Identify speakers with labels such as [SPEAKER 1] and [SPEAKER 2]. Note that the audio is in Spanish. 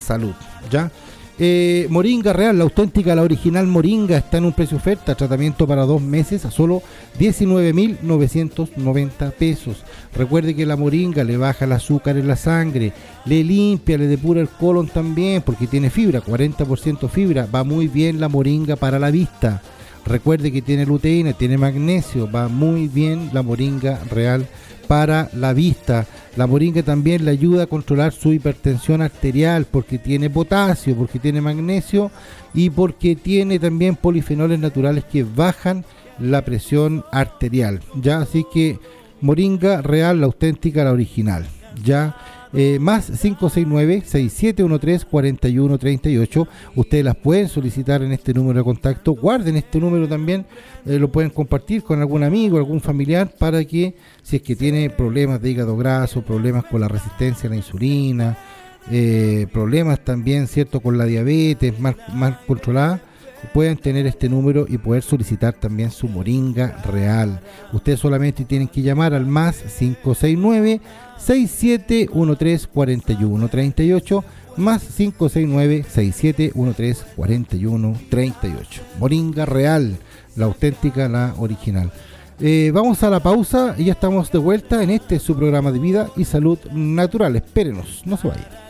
[SPEAKER 1] salud, ¿ya? Moringa Real, la auténtica, la original Moringa, está en un precio oferta, tratamiento para 2 meses a solo 19.990 pesos. Recuerde que la Moringa le baja el azúcar en la sangre, le limpia, le depura el colon también, porque tiene fibra, 40% fibra, va muy bien la Moringa para la vista. Recuerde que tiene luteína, tiene magnesio, va muy bien la Moringa Real para la vista. La moringa también le ayuda a controlar su hipertensión arterial porque tiene potasio, porque tiene magnesio y porque tiene también polifenoles naturales que bajan la presión arterial, ¿ya? Así que Moringa Real, la auténtica, la original, ¿ya? Más 569-6713-4138. Ustedes las pueden solicitar en este número de contacto. Guarden este número también, lo pueden compartir con algún amigo, algún familiar, para que, si es que tiene problemas de hígado graso, problemas con la resistencia a la insulina, problemas también, ¿cierto?, con la diabetes mal controlada, pueden tener este número y poder solicitar también su Moringa Real. Ustedes solamente tienen que llamar al más 569-6713-4138, más 569-6713-4138. Moringa Real, la auténtica, la original. Vamos a la pausa y ya estamos de vuelta en este su programa de vida y salud natural. Espérenos, no se vayan.